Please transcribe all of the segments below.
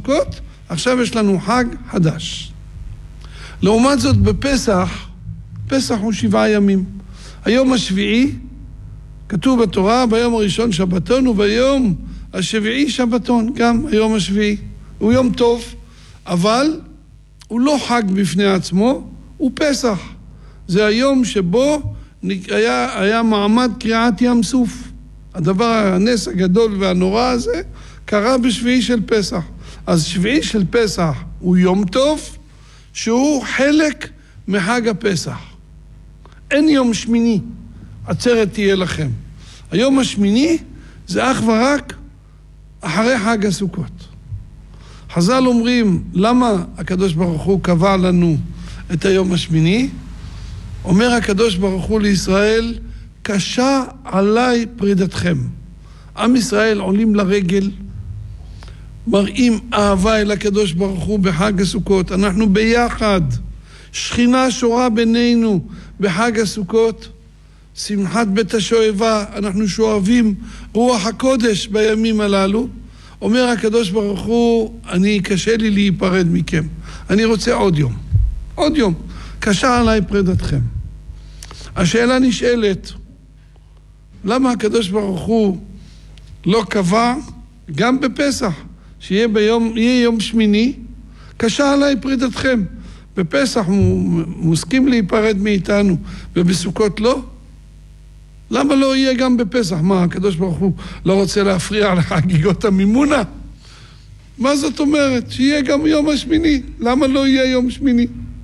סוכות, עכשיו יש לנו חג חדש. לעומת זאת בפסח, פסח הוא 7 ימים. היום השביעי, כתוב בתורה, ביום הראשון שבתון וביום השביעי שבתון, גם היום השביעי. הוא יום טוב, אבל הוא לא חג בפני עצמו, הוא פסח. זה היום שבו היה מעמד קריעת ים סוף. הדבר, הנס הגדול והנורא הזה, קרה בשביעי של פסח. אז שביעי של פסח הוא יום טוב, שהוא חלק מחג הפסח. אין יום שמיני, עצרת תהיה לכם. היום השמיני זה אך ורק אחרי חג הסוכות. חז"ל אומרים, למה הקדוש ברוך הוא קבע לנו את היום השמיני? אומר הקדוש ברוך הוא לישראל, קשה עליי פרידתכם. עם ישראל עולים לרגל, מראים אהבה אל הקדוש ברוך הוא בחג הסוכות. אנחנו ביחד, שכינה שורה בינינו בחג הסוכות. שמחת בית השואבה, אנחנו שואבים רוח הקודש בימים הללו. אומר הקדוש ברוך הוא, קשה לי להיפרד מכם. אני רוצה עוד יום. עוד יום. קשה עליי פרידתכם. השאלה נשאלת, למה הקדוש ברוך הוא לא קבע גם בפסח, שיהיה יום שמיני, קשה עליי פרידתכם. בפסח הוא מסכים להיפרד מאיתנו, ובסוכות לא? למה לא יהיה גם בפסח? מה, הקדוש ברוך הוא לא רוצה להפריע לחגיגות המימונה? מה זאת אומרת? שיהיה גם יום השמיני. למה לא יהיה יום שמיני?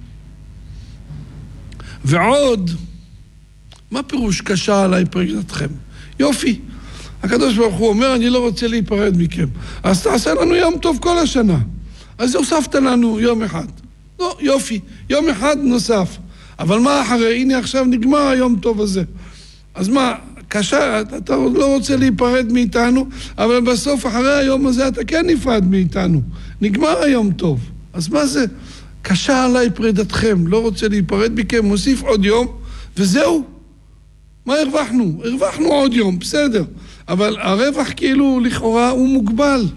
ועוד, מה פירוש קשה עליי פרידתכם? יופי. הקדוש ברוך הוא אומר, אני לא רוצה להיפרד מכם. אז תעשה לנו יום טוב כל השנה. אז הוספת לנו יום אחד. לא, יופי. יום אחד נוסף. אבל מה אחרי? הנה עכשיו נגמר היום טוב הזה. אז מה, קשה, אתה לא רוצה להיפרד מאיתנו, אבל בסוף אחרי היום הזה אתה כן נפרד מאיתנו. נגמר היום טוב. אז מה זה? קשה עליי פרידתכם, לא רוצה להיפרד מכם, מוסיף עוד יום, וזהו. מה הרווחנו? הרווחנו עוד יום, בסדר. אבל הרווח כאילו לכאורה הוא מוגבל.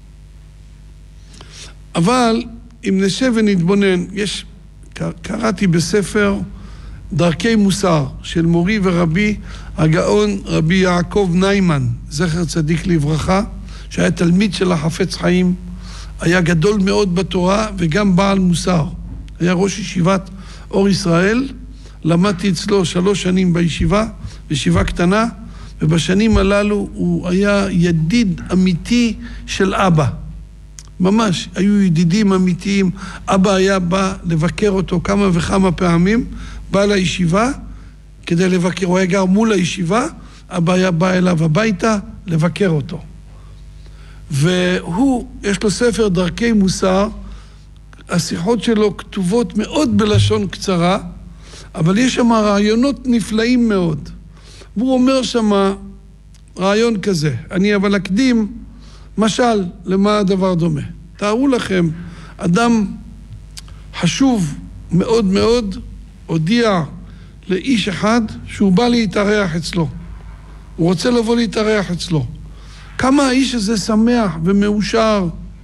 אבל אם נשב ונתבונן, קראתי בספר דרכי מוסר של מורי ורבי הגאון רבי יעקב ניימן, זכר צדיק לברכה, שהיה תלמיד של החפץ חיים, היה גדול מאוד בתורה וגם בעל מוסר. היה ראש ישיבת אור ישראל, למדתי אצלו 3 שנים בישיבה, בישיבה קטנה, ובשנים הללו הוא היה ידיד אמיתי של אבא. ממש, היו ידידים אמיתיים. אבא היה בא לבקר אותו כמה וכמה פעמים, בא לישיבה כדי לבקר, הוא היה גר מול הישיבה, אבא היה בא אליו הביתה לבקר אותו. והוא, יש לו ספר דרכי מוסר, השיחות שלו כתובות מאוד בלשון קצרה, אבל יש שם רעיונות נפלאים מאוד. והוא אומר שם רעיון כזה, אני אבל אקדים משל למה הדבר דומה. תארו לכם, אדם חשוב מאוד מאוד הודיע לאיש אחד שהוא בא להתארח אצלו. הוא רוצה לבוא להתארח אצלו. כמה האיש הזה שמח ומאושר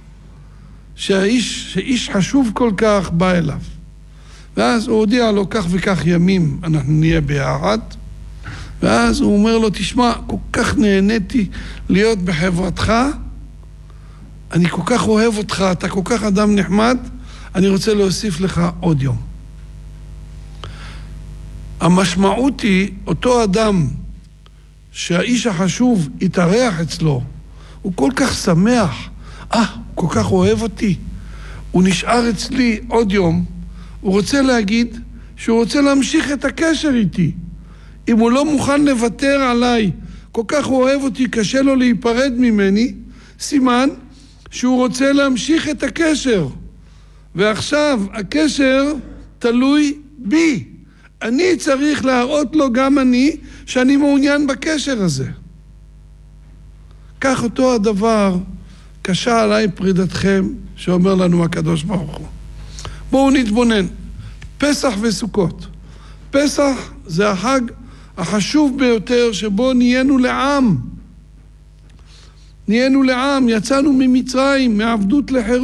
שאיש חשוב כל כך בא אליו. ואז הוא הודיע לו כך וכך ימים אנחנו נהיה ביחד. ואז הוא אומר לו, תשמע, כל כך נהניתי להיות בחברתך, אני כל כך אוהב אותך, אתה כל כך אדם נחמד, אני רוצה להוסיף לך עוד יום. המשמעות היא, אותו אדם שהאיש החשוב יתארח אצלו, הוא כל כך שמח, הוא כל כך אוהב אותי, הוא נשאר אצלי עוד יום, הוא רוצה להגיד שהוא רוצה להמשיך את הקשר איתי. אם הוא לא מוכן לוותר עליי, כל כך הוא אוהב אותי, קשה לו להיפרד ממני, סימן שהוא רוצה להמשיך את הקשר. ועכשיו הקשר תלוי בי. אני צריך להראות לו גם אני שאני מעוניין בקשר הזה. כך אותו הדבר, קשה עליי פרידתכם, שאומר לנו הקדוש ברוך הוא. בואו נתבונן. פסח וסוכות. פסח זה החג החשוב ביותר שבו נהיינו לעם. נהיינו לעם, יצאנו ממצרים, מעבדות לחירות.